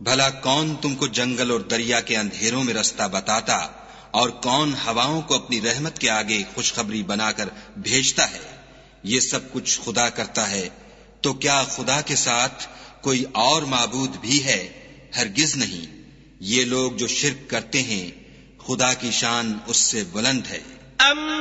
भला कौन तुमको जंगल और दरिया के अंधेरों में रास्ता बताता, और कौन हवाओं को अपनी रहमत के आगे खुशखबरी बनाकर भेजता है? ये सब कुछ खुदा करता है। तो क्या खुदा के साथ कोई और माबूद भी है? हरगिज नहीं। ये लोग जो शिर्क करते हैं, खुदा की शान उससे बुलंद है।